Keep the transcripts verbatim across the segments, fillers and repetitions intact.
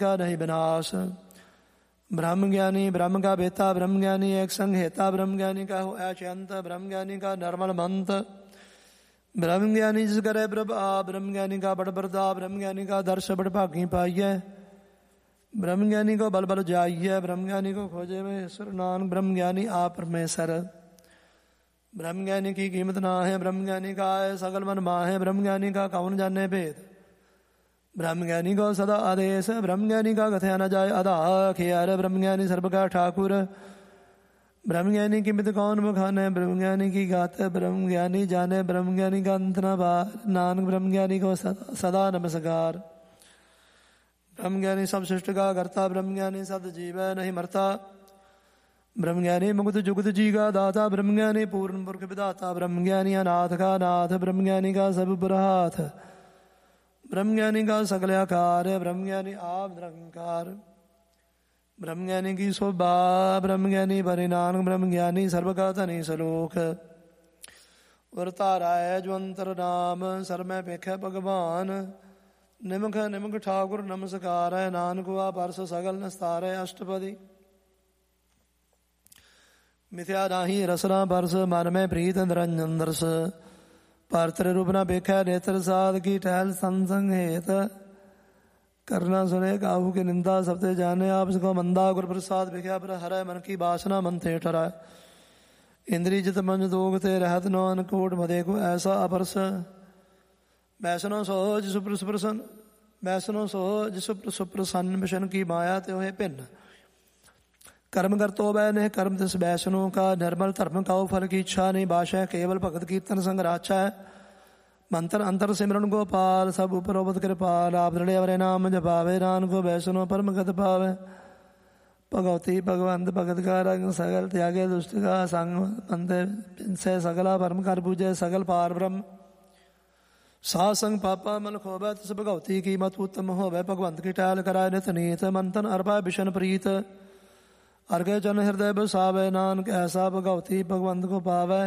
का नहीं विनाश। ब्रह्म ज्ञानी ब्रह्म का बेता, ब्रह्म ज्ञानी एक संग हेता, ब्रह्म ज्ञानी का हो अचंत, ब्रह्म ज्ञानी का निर्मल मंत। ब्रह्म ज्ञानी जिस करे प्रभ आ, ब्रह्म ज्ञानी का बड़ बरदा, ब्रह्म ज्ञानी का दर्श बड़ भागी पाइय। ब्रह्म ज्ञानी को बल बल जाइए, ब्रह्म ज्ञानी को खोजे में ईश्वर नानक। ब्रह्म ज्ञानी आ परमेश्वर, ब्रह्म ज्ञानी की कीमत ना है, ब्रह्म ज्ञानी का है सगल मन माहे, ब्रह्म ज्ञानी का कौन जाने भेद। ब्रह्म ज्ञानी को सदा आदेश, ब्रह्म ज्ञानी का कथया न जाए अदा खियार। ब्रह्म ज्ञानी सर्व का ठाकुर, ब्रह्म ज्ञानी की मित कौन बखाने, ब्रह्म ज्ञानी की गात ब्रह्म ज्ञानी जाने। ब्रह्म ज्ञानी का अंत न बार, नानक ब्रह्म ज्ञानी को सदा नमस्कार। ब्रह्म ज्ञानी सब सृष्टि का करता, ब्रह्म ज्ञानी सद जीव नहीं मरता। ब्रह्म ज्ञानी मुक्त जुगत जी का दाता, ब्रह्म ज्ञानी पूर्ण पुरख विदाता। ब्रह्म ज्ञानी अनाथ का नाथ, ब्रह्म ज्ञानी का सब बुराथ। ब्रह्म ज्ञानी का सकल आकार, ब्रह्म ज्ञानी आप निरंकार। ब्रह्म ज्ञानी की शोभा, ब्रह्म ज्ञानी परिनाम, ब्रह्म ज्ञानी सर्व का धनी सलोक। वरतारा है जो अंतर नाम, सर में पेख भगवान। निमख निमख ठाकुर नमस्कार है, नानक वा परस सगल नस्तार है। अष्टपदी मिथ्या नाही रसना परस, मन में प्रीत निरंजन दर्श। पात्र रूप न पेखा नेत्र साध की टहल संसंग हेत। करना सुने काहू की निंदा सबते जाने, आप सको मंदा गुर प्रसाद भिख्या पर हर मन की बासना मन थे ठहराए। इंद्री जित मंज दोगते रहत नौन कोट मदे को ऐसा अपरस। बैसनो सो जिस प्रसन्न, बैसनो सो जिस सुप्रसन्न मिशन की माया त्यो है भिन्न। कर्म कर तो वह ने कर्म तिस बैसनों का, निर्मल धर्म का फल की इच्छा नहीं बाशा। केवल भगत कीर्तन संग राचा है, मंत्र अंतर सिमरन गोपाल। सब उपरोपत कृपाल, आप दृढ़ अवरे नाम जपावे। नान को बैसनो परम गत पावे। भगवती भगवंत भगत का रंग, सगल त्यागे दुष्ट का संग। बंदे से सगला परम कर पूजे, सगल पार ब्रह्म। सा संग पापा मन खोबै, तिस भगवती की मत उत्तम होवे। भगवंत की टहल कराय नित नीत, मंथन अर्पा विशन प्रीत। अर्घे जन हृदय बसावे, नानक ऐसा भगवती भगवंत को पावे।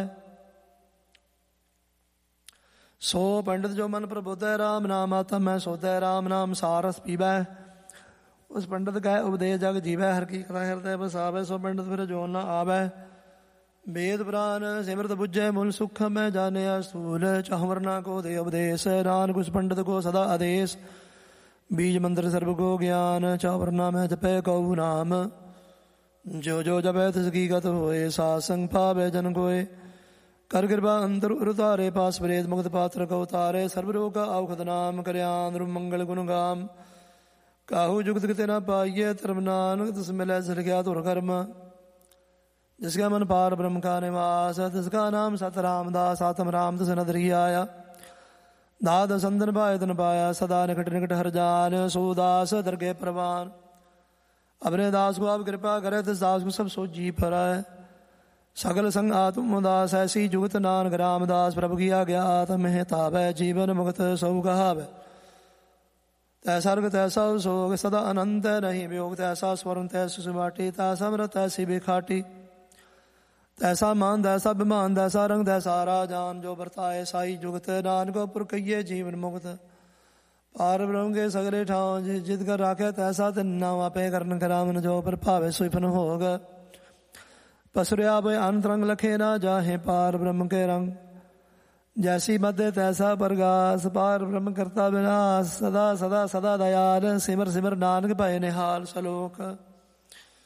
सो पंडित जो मन प्रबोधे, राम नाम आत्म मैं सोते। राम नाम सारस पीवै, उस पंडित का उपदेश जग जीवै। हर की कथा हृदय बसावे, सो पंडित फिर जो न आवे। वेद पुराण सिमरत बुझे, मूल सुख में जाने स्थूल। चहुवरना को दे उपदेश, नानक उस पंडित को सदा आदेश। बीज मंत्र सर्व को ज्ञान, चौवरना में जपे कौ नाम। जो जो जपे तिसकी गत होए, सासंग पावे जन कोय। कर कृपा अंतर उतारे, पास प्रेत मुक्त पात्र को उतारे। सर्वरोग का औखद नाम, कल्याण मंगल गुण गाम। काहू जुगत किते न पाइये, धर्म नानक तिस मिले सर गया तुर कर्म। जिसका मन पार ब्रह्म का निवास, तिसका नाम सत रामदास। आत्म राम तिस नदरी आया, दाद संदन पाए तन पाया। सदा निकट निकट हर जान, सोदास दरगे प्रवान। अपने दास को आप कृपा करे, तिस दास को सब सो जी फराए। सगल संग आत्म दास, ऐसी जुगत नानक रामदास। प्रभु की आज्ञा आत्म है तावै, जीवन मुक्त सौ कहावै। तैसा अर्घ तैसा सोग, सदा अनंत नहीं वियोग। तैसा स्वर्ण तैसी सुबाटी, तैसा व्रत तैसी बिखाटी। तैसा मान तैसा विमान, तैसा रंग तैसा राजान। जो बरताए साई जुगत, नानक पुर कहिए जीवन मुक्त। पार ब्रह्म के सगले ठाव, जिद कर राखे तैसा तिन्ना। वापे करन करावन, जो पर भावे सुफन होग। पसुरिया पे अंतरंग लखे ना जाहे, पार ब्रह्म के रंग। जैसी मध्य तैसा प्रकाश, पार ब्रह्म करता विनाश। सदा सदा सदा दयाल, सिमर सिमर नानक भय निहाल। सलोक